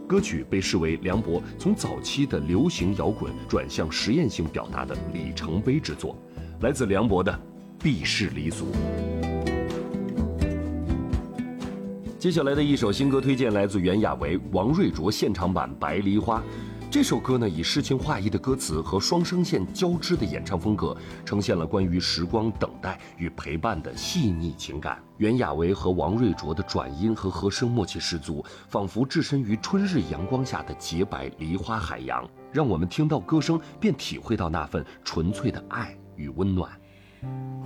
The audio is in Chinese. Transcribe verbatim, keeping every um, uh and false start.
歌曲被视为梁博从早期的流行摇滚转向实验性表达的里程碑之作，来自梁博的《避世离俗》。接下来的一首新歌推荐来自袁娅维、王瑞卓现场版《白梨花》。这首歌呢，以诗情画意的歌词和双声线交织的演唱风格，呈现了关于时光等待与陪伴的细腻情感。袁娅维和王瑞卓的转音和和声默契十足，仿佛置身于春日阳光下的洁白梨花海洋，让我们听到歌声便体会到那份纯粹的爱与温暖。